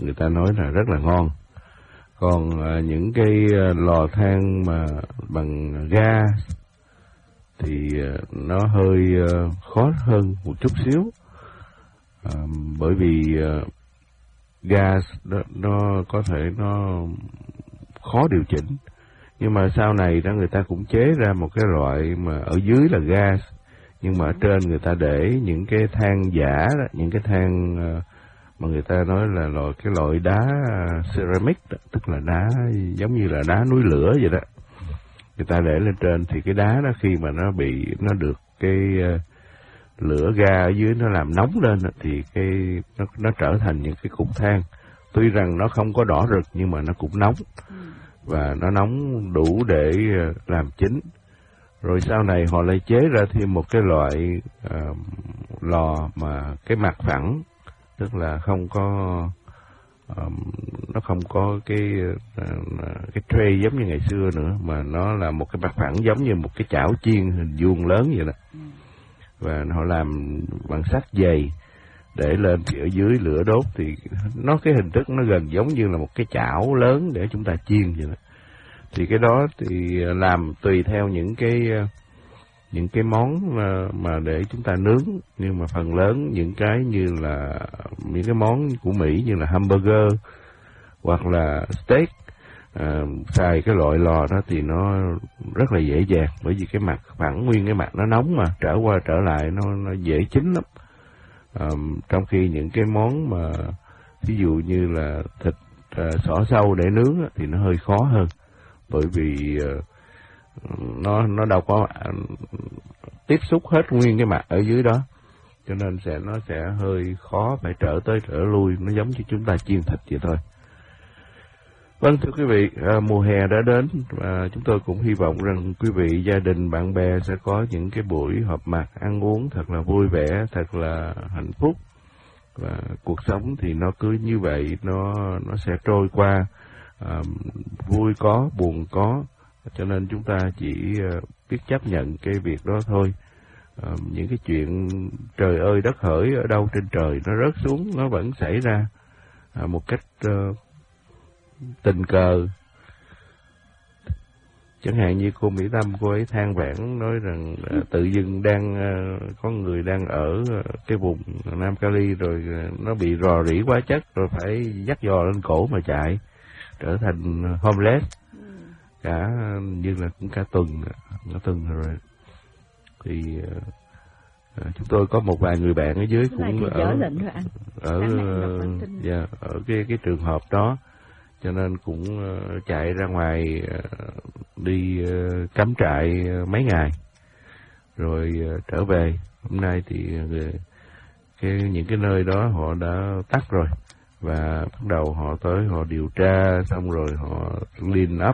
người ta nói là rất là ngon. Còn những cái lò than mà bằng ga thì nó hơi khó hơn một chút xíu, bởi vì gas nó có thể nó khó điều chỉnh. Nhưng mà sau này đó người ta cũng chế ra một cái loại mà ở dưới là gas, nhưng mà ở trên người ta để những cái than giả đó, những cái than mà người ta nói là cái loại đá ceramic đó, tức là đá giống như là đá núi lửa vậy đó. Người ta để lên trên thì cái đá đó khi mà nó được cái lửa ga ở dưới nó làm nóng lên thì nó trở thành những cái cục than. Tuy rằng nó không có đỏ rực nhưng mà nó cũng nóng, và nó nóng đủ để làm chín. Rồi sau này họ lại chế ra thêm một cái loại lò mà cái mặt phẳng, tức là không có nó không có cái tray giống như ngày xưa nữa, mà nó là một cái mặt phẳng giống như một cái chảo chiên hình vuông lớn vậy đó. Và họ làm bằng sắt dày để lên, thì ở dưới lửa đốt thì nó cái hình thức nó gần giống như là một cái chảo lớn để chúng ta chiên vậy đó. Thì cái đó thì làm tùy theo những cái món mà để chúng ta nướng, nhưng mà phần lớn những cái như là những cái món của Mỹ như là hamburger hoặc là steak, xài cái loại lò đó thì nó rất là dễ dàng, bởi vì cái mặt phẳng nguyên cái mặt nó nóng mà trở qua trở lại nó dễ chín lắm. Trong khi những cái món mà ví dụ như là thịt xỏ sâu để nướng thì nó hơi khó hơn, bởi vì nó đâu có tiếp xúc hết nguyên cái mặt ở dưới đó, cho nên nó sẽ hơi khó, phải trở tới trở lui, nó giống như chúng ta chiên thịt vậy thôi. Vâng, thưa quý vị, mùa hè đã đến và chúng tôi cũng hy vọng rằng quý vị, gia đình, bạn bè sẽ có những cái buổi họp mặt ăn uống thật là vui vẻ, thật là hạnh phúc, và cuộc sống thì nó cứ như vậy, nó sẽ trôi qua, vui có, buồn có, cho nên chúng ta chỉ biết chấp nhận cái việc đó thôi. Những cái chuyện trời ơi đất hỡi ở đâu trên trời nó rớt xuống, nó vẫn xảy ra một cách tình cờ. Chẳng hạn như cô Mỹ Tâm, cô ấy than vãn nói rằng tự dưng có người đang ở cái vùng Nam Cali rồi nó bị rò rỉ quá chất, rồi phải dắt giò lên cổ mà chạy, trở thành homeless cả như là cũng cả tuần rồi. Thì chúng tôi có một vài người bạn ở dưới cũng ở cái trường hợp đó, cho nên cũng chạy ra ngoài đi cắm trại mấy ngày rồi trở về. Hôm nay thì những cái nơi đó họ đã tắt rồi, và bắt đầu họ tới họ điều tra, xong rồi họ clean up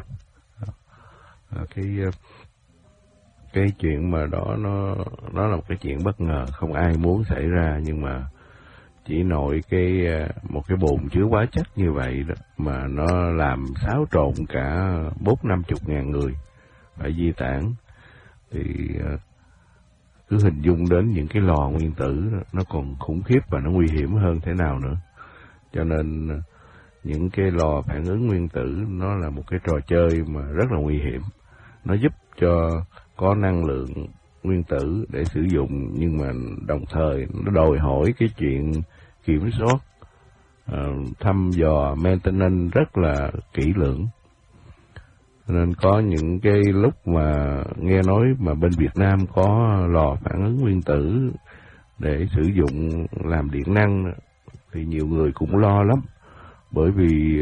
cái chuyện mà đó nó là một cái chuyện bất ngờ không ai muốn xảy ra, nhưng mà chỉ nội một cái bồn chứa hóa chất như vậy đó mà nó làm xáo trộn cả 40-50 ngàn người phải di tản. Thì cứ hình dung đến những cái lò nguyên tử đó, nó còn khủng khiếp và nó nguy hiểm hơn thế nào nữa. Cho nên những cái lò phản ứng nguyên tử nó là một cái trò chơi mà rất là nguy hiểm. Nó giúp cho có năng lượng nguyên tử để sử dụng, nhưng mà đồng thời nó đòi hỏi cái chuyện kiểm soát, thăm dò, maintenance rất là kỹ lưỡng. Nên có những cái lúc mà nghe nói mà bên Việt Nam có lò phản ứng nguyên tử để sử dụng làm điện năng thì nhiều người cũng lo lắm, bởi vì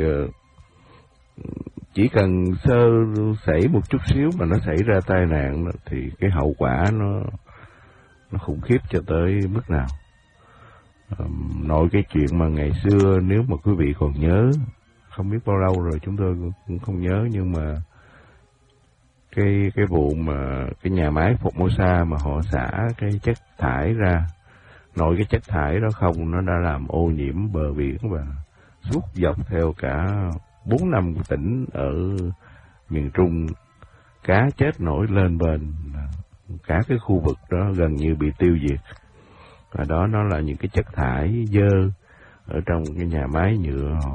chỉ cần sơ sẩy một chút xíu mà nó xảy ra tai nạn thì cái hậu quả nó khủng khiếp cho tới mức nào. Nội cái chuyện mà ngày xưa, nếu mà quý vị còn nhớ, không biết bao lâu rồi chúng tôi cũng không nhớ, nhưng mà cái vụ mà cái nhà máy Formosa mà họ xả cái chất thải ra, nội cái chất thải đó không, nó đã làm ô nhiễm bờ biển và suốt dọc theo cả 4-5 tỉnh ở miền Trung, cá chết nổi lên bền, cả cái khu vực đó gần như bị tiêu diệt. Và đó nó là những cái chất thải dơ ở trong cái nhà máy nhựa họ